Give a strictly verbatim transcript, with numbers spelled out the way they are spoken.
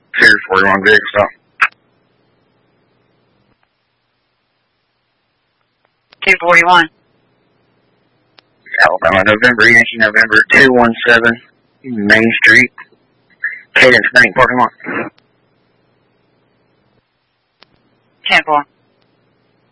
Series forty-one vehicle stop. two forty-one. Alabama, November, Yankee, November, two one seven, Main Street, Cadence Bank parking lot. ten four.